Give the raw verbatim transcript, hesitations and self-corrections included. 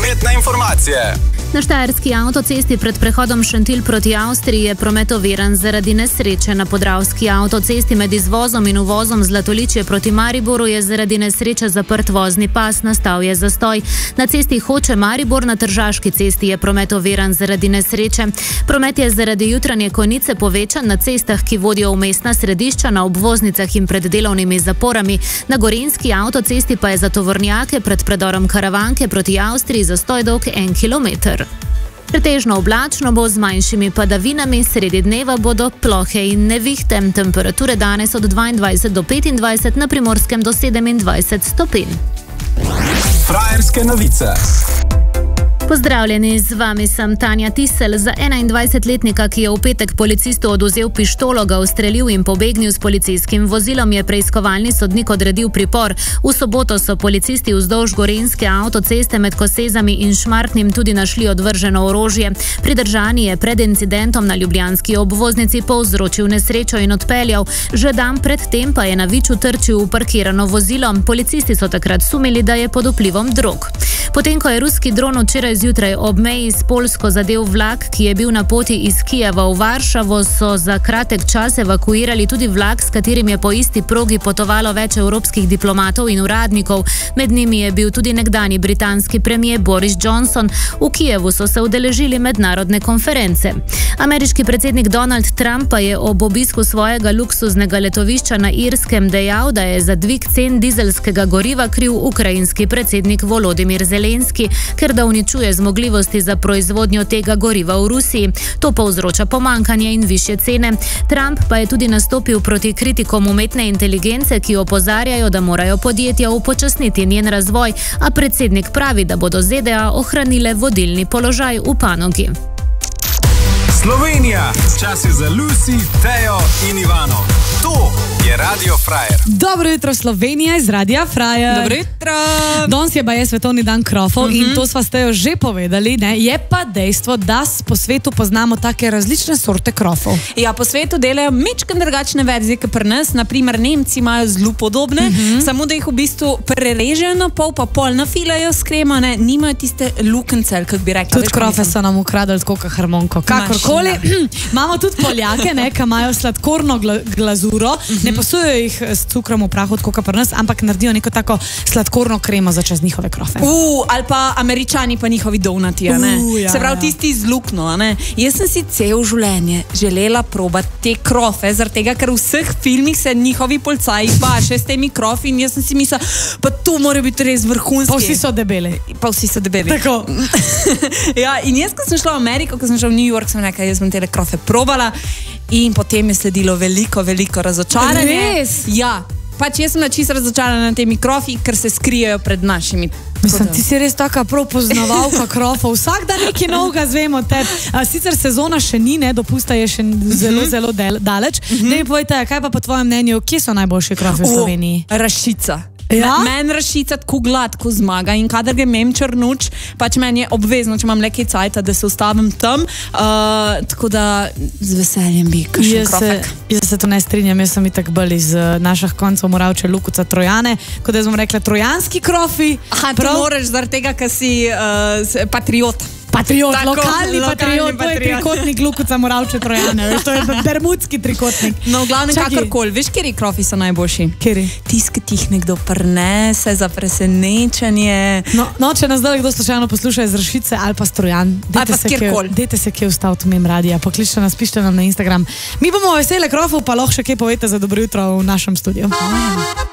Prometne informacije. Na štajerski avtocesti pred prehodom Šentilj proti Avstriji je promet oviran zaradi nesreče. Na podravski avtocesti med izvozom in uvozom Zlatoličje proti Mariboru je zaradi nesreče zaprt vozni pas, nastal je zastoj. Na cesti Hoče-Maribor na Tržaški cesti je promet oviran zaradi nesreče. Promet je zaradi jutranje konice povečan na cestah, ki vodijo v mestna središča, na obvoznicah in pred delovnimi zaporami. Na Gorenjski avtocesti pa je za tovornjake pred predorom Karavanke proti Avstriji zastoj dolg en kilometer. Pretežno oblačno bo z manjšimi padavinami, sredi dneva bodo plohe in nevihte. Temperature danes od dvaindvajset do petindvajset, na Primorskem do sedemindvajset stopinj. Frajerske novice. Pozdravljeni, z vami sem Tanja Tisel. Za enaindvajsetletnika, ki je v petek policistu oduzel pištolo, ga ustrelil in pobegnil s policijskim vozilom, je preiskovalni sodnik odredil pripor. V soboto so policisti vzdolž Gorenjske avtoceste med Kosezami in Šmartnim tudi našli odvrženo orožje. Pridržani je pred incidentom na ljubljanski obvoznici povzročil nesrečo in odpeljal. Že dan pred tem pa je na Viču trčil v parkirano vozilo. Policisti so takrat sumili, da je pod vplivom drog. Potem, ko je ruski dron včeraj zjutraj ob meji s Poljsko zadel vlak, ki je bil na poti iz Kijeva v Varšavo, so za kratek čas evakuirali tudi vlak, s katerim je po isti progi potovalo več evropskih diplomatov in uradnikov. Med njimi je bil tudi nekdanji britanski premier Boris Johnson. V Kijevu so se udeležili mednarodne konference. Ameriški predsednik Donald Trump pa je ob obisku svojega luksuznega letovišča na Irskem dejal, da je za dvig cen dizelskega goriva kriv ukrajinski predsednik Volodimir Zelenski, ker da uničuje zmogljivosti za proizvodnjo tega goriva v Rusiji. To povzroča pomankanje in višje cene. Trump pa je tudi nastopil proti kritikom umetne inteligence, ki opozarjajo, da morajo podjetja upočasniti njen razvoj, a predsednik pravi, da bodo Z D A ohranile vodilni položaj v panogi. Slovenija, čas je za Lucy, Tejo in Ivano. To je Radio Frajer. Dobro jutro, Slovenija iz Radia Frajer. Dobro jutro. Danes je baje svetovni dan krofov, mm-hmm. in to sva ste jo že povedali, ne? Je pa dejstvo, da po svetu poznamo take različne sorte krofov. Ja, po svetu delajo mičken drugačne verzije, kot pri nas. Naprimer, Nemci imajo zelo podobne, mm-hmm. samo da jih v bistvu prerežejo na pol, pa pol nafilajo s kremo, ne? Nimajo tiste lukencel, kot bi rekla. Tudi krofe so nam ukradali tako kot harmonko. Kakorkoli. Imamo tudi Poljake, ne, ki imajo sladkorno gla glazuro, mm-hmm. ne posujejo jih s cukrom v prahu, tako kot pri nas, ampak naredijo neko tako sladkorno kremo za čez njihove krofe. Uh, ali pa Američani pa njihovi donati, a ne? Uh, ja, Se pravi, tisti z lukno, a ne? Jaz sem si cel življenje želela probati te krofe, zaradi tega, ker v vseh filmih se njihovi policaji baše s temi krofi in jaz sem si mislila, pa tu mora biti res vrhunski. Pa vsi so debeli. Pa vsi so debeli. Tako. Ja, in jaz, ko sem šla v Ameriko, ko sem šla v New York, sem rekla, jaz bom tele krofe probala in potem je sledilo veliko, veliko razočaranje. Res? Ja. Pač jaz sem na čisto razočarana na temi krofi, ker se skrijejo pred našimi. Mislim, ti si res taka prav poznavalka krofov. Vsak dan nekaj novega zvemo te. Sicer sezona še ni, ne, dopusta je še zelo, zelo del, daleč. Mm-hmm. Ne mi povejte, kaj pa po tvojem mnenju, kje so najboljši krofi v Sloveniji? O, Rašica. Ja? Meni Rašica tako gladko zmaga in kadar ga imam Črnuč, pač meni je obvezno, če imam nekaj cajta, da se ustavim tam, uh, tako da z veseljem bi kakšen krofek. Jaz se to ne strinjam, jaz sem itak bolj iz uh, naših koncov Moravče, Lukovca, Trojane, kot da smo rekla trojanski krofi. Aha, prav... to moraš zaradi tega, ker si uh, patriot. Patriot, Tako, lokalni, lokalni patriot, to je trikotnik Lukovca, Moravče, Trojane, veš, to je bermudski trikotnik. No, v glavnem kakorkoli, veš, kjeri krofi so najboljši? Kjeri? Tisti, ki jih nekdo prinese za presenečenje. No, no, če nas zdaj kdo slučajno posluša iz Rašice ali pa s Trojan, dejte se, dejte se kje ustaviti mem radija, pokličite nas, pišite nam na Instagram. Mi bomo vesele krofov, pa lahko še kaj povete za dobro jutro v našem studiu.